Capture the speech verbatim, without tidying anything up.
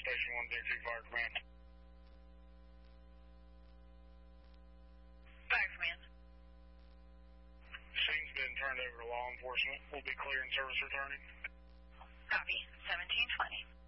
Station one, Dixie Fire Command. Fire Command. Scene's been turned over to law enforcement. We'll be clearing service returning. Copy. seventeen twenty.